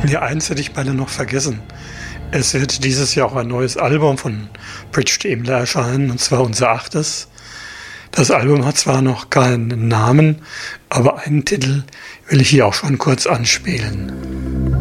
Ja, eins hätte ich beinahe noch vergessen. Es wird dieses Jahr auch ein neues Album von Bridget Imler erscheinen, und zwar unser 8. Das Album hat zwar noch keinen Namen, aber einen Titel will ich hier auch schon kurz anspielen.